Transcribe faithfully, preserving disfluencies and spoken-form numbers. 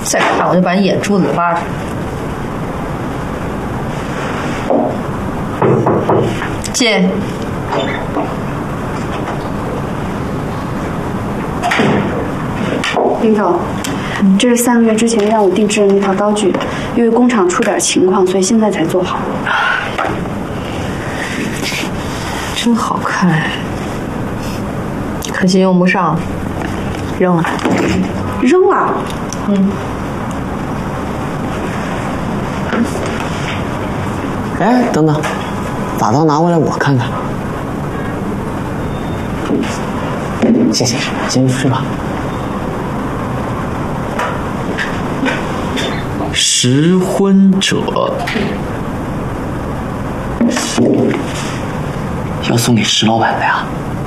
再看我就把你眼珠子挖出来。进。 林总，这是三个月之前让我定制的那套刀具，因为工厂出点情况，所以现在才做好。 真好看，可惜用不上，扔了。 扔了？ 嗯。 哎，等等，把刀拿过来我看看。谢谢，先去睡吧。 食婚者要送给石老板的呀。